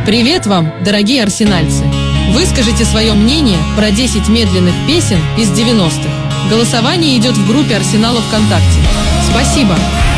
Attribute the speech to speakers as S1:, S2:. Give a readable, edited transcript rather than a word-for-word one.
S1: Привет вам, дорогие арсенальцы! Выскажите свое мнение про 10 медленных песен из 90-х. Голосование идет в группе Арсенала ВКонтакте. Спасибо!